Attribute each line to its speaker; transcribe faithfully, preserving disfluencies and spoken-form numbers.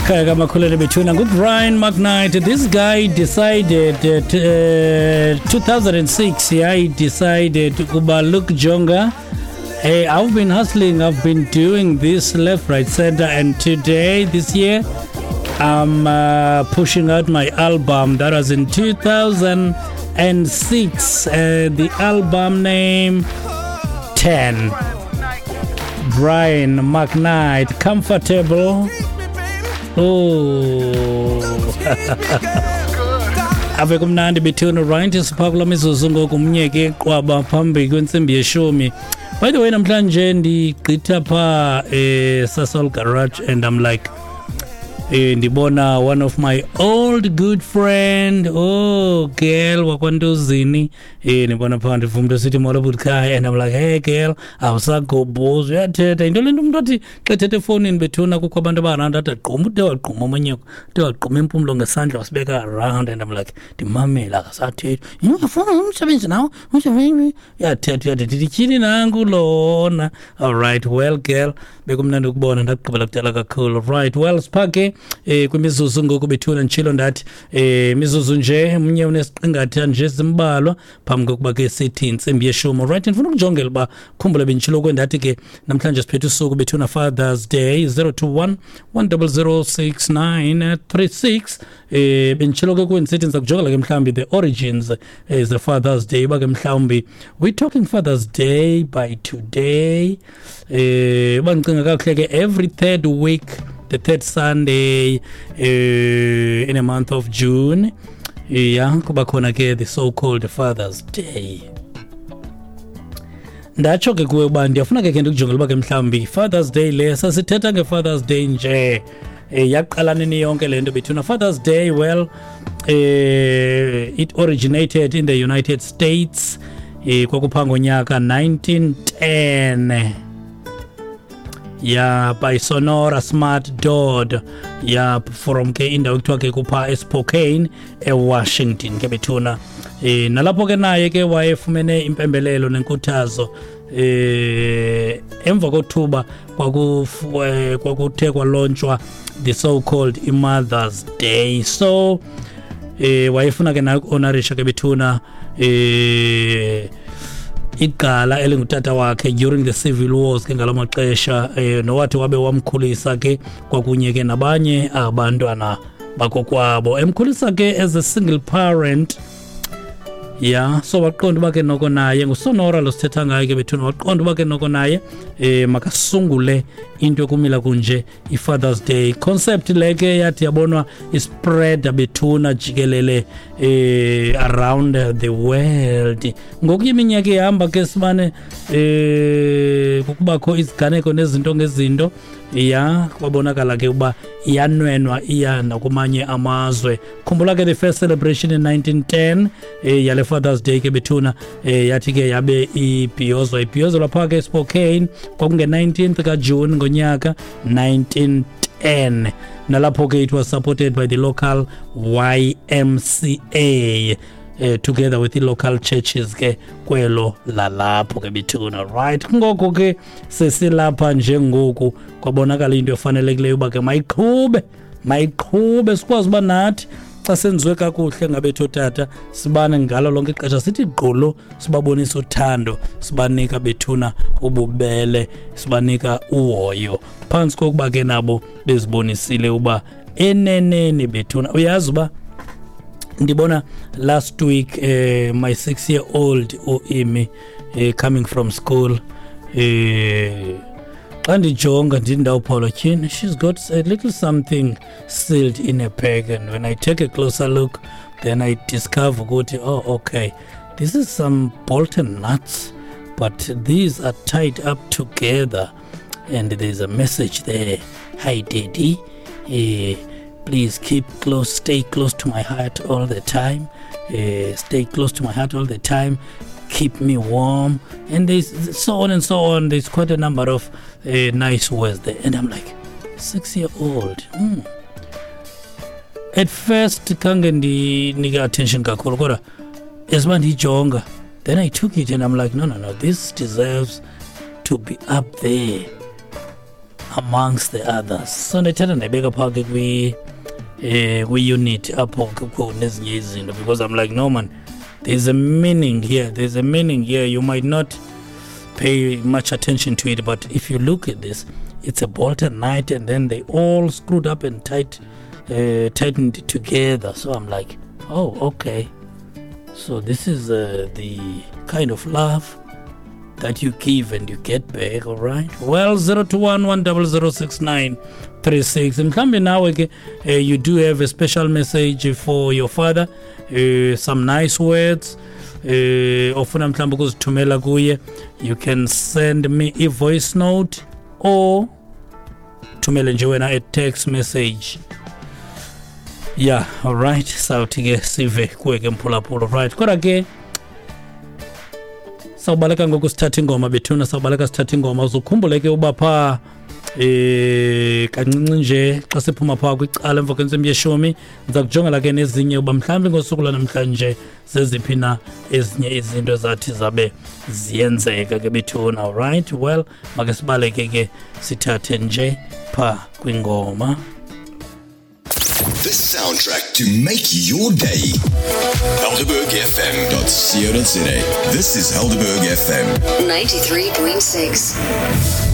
Speaker 1: Kaya makhulele between good Brian McKnight. This guy decided that uh, two thousand six, yeah, he decided kuba look Jonga. Hey, I've been hustling, I've been doing this left, right, center, and today, this year, I'm uh, pushing out my album. That was in two thousand six. Uh, the album name ten. Brian McKnight, Comfortable. Oh. Ave kumnandi bethuna right isiphakula mizuzu ngokumnyeke qwaba phambi kwentsimbi yeshumi. By the way, namhlanje ndigqitha pha eh Sasol Garage and I'm like eh ndibona one of my old good friend, oh girl wakwantozini, eh ndibona pha ndivumda sithi mola bukhaya, and I'm like, hey girl, awusagobhozo uyathetha into lento umuntu athi xa thethe efonini bethuna kukho abantu abaranda athi aqhuma ude waqhuma omanyeko ude waqhuma impumlo ngesandla wasibeka around, and I'm like ndimamela akasathethi ingafuna umsebenzi nawo umsebenzi uyathetha uyathetha ityhini nangu lona. All right, well girl, bekumnandi ukubona ndakugqibela kudala kakhulu. Right, well siphake eh kwimizuzu ngoku bethuna nchilo ndathi eh mizuzu nje umnye unesiqingatha nje simbalwa phambi kokuba ke sithi intsimbi yeshumi. Right, ndifuna ukujongela uba khumbula benchilo kwendathi ke namhlanje siphethe usuku bethuna Father's Day zero two one one zero zero six nine three six. eh benchilo ke kwensithi nizakujongela ke mhlambi the origins is the Father's Day ba ke mhlambi we talking Father's Day by today. eh bancinga kakuhle ke every third week, the third Sunday uh, in a month of June, yeah, kuba khona ke the so-called Father's Day. Ndatsho ke kuwe uba ndiyafuna ke ke ndikujongela uba ke mhlawumbi Father's Day le sasithetha nge-Father's Day nje eh yaqala nini yonke le nto bethuna Father's Day. Well, uh, it originated in the United States eh kwakupha ngonyaka nineteen ten. Yeah, by Sonora Smart Dodd. Yeah, from ke indawo kuthiwa ke kupha eSpokane eWashington ke bethuna. Eh nalapho ke naye ke wayefumene impembelelo nenkuthazo eh emva kothuba kwaku kwakuthe kwalonchwa the so called Mother's Day. So eh wayefuna ke na honorisha ke bethuna eh igala elingutata wakhe during the civil wars ke ngalamaxesha eh nowathi wabe wamkhulisa ke kwakunye ke nabanye abantwana bakokwabo emkhulisa ke as a single parent. Yeah, so waqonda uba ke noko naye ngusonora lo sithetha ngayo ke bethuna waqonda uba ke noko naye eh makasungule into ekumila kunje iFather's Day concept leke yathi yabonwa ispread bethuna jikelele eh around the world. Ngokuyiminyaka ihamba ke sibane eh ukubakho iziganeko nezinto ngezinto, yeah, kwabonakala ke uba iyanwenwa iya nakumanye amazwe. Khumbula ke the first celebration in nineteen ten eh yale Father's Day ke bethuna eh yathi ke yabe ibhiyozo ibhiyozo lapha ke Spokane kwakunge nineteenth ka June ngonyaka nineteen ten. Nalapho ke it was supported by the local Y M C A uh, together with the local churches ke kwelo lalapho ke bethuna. Right, ngoko ke sesilapha nje ngoku kwabonakala into efanelekileyo uba ke mayiqhube mayiqhube sikwazi uba nathi xa senziwe kakuhle ngabethu tata sibane ngalo lonke ixesha sithi gqolo sibabonisa uthando, sibanika bethuna ububele, sibanika uhoyo phansi kokuba ke nabo bezibonisile uba eneneni bethuna. Uyazi uba ndibona last week uh, my six year old uImi uh, coming from school uh, xa ndijonga ndindawo pholo tyhini, she's got a little something sealed in a bag, and when I take a closer look then I discover ukuthi oh okay, this is some Bolton nuts, but these are tied up together and there's a message there. Hi daddy, uh, please keep close, stay close to my heart all the time, uh, stay close to my heart all the time, keep me warm, and there's so on and so on. There's quite a number of uh, nice words there, and I'm like, six year old. Hmm. At first kange ndinika attention kakhulu kodwa esiba ndijonga, then I took it and I'm like, no no no, this deserves to be up there amongst the others. So ndithanda ndayibeka phaa ke kwi eh kwi-unit apho kukho nezinye izinto, because I'm like, no man, there's a meaning here, there's a meaning here. You might not pay much attention to it, but if you look at this, it's a Bolton knight, and then they all screwed up and tight, uh, tightened together. So I'm like, oh, okay. So this is uh, the kind of love that you give and you get back, all right? Well, zero two one one zero zero six nine three six. And come now, uh, you do have a special message for your father, uh, some nice words. Uh, ofuna mhlawumbe ukuzithumela kuye, you can send me a voice note or thumele nje wena a text message. Yeah, all right. Sawuthi ke sive kuwe ke mphulaphula, right? Kodwa ke sawubaleka ngoku sithatha ingoma bethuna, sawubaleka sithatha ingoma. Uzukhumbule ke uba pha eh kancinci nje xa siphuma pha kwicala emva kwentsimbi yeshumi, ndiza kujongela ke nezinye uba mhlawumbi ngosuku lanamhlanje zeziphi na ezinye izinto ezathi zabe ziyenzeka ke bethuna. All right, well, make sibaleke ke sithathe nje pha kwingoma.
Speaker 2: The soundtrack to make your day. Helderberg F M dot co dot za. This is Helderberg F M
Speaker 3: ninety-three point six.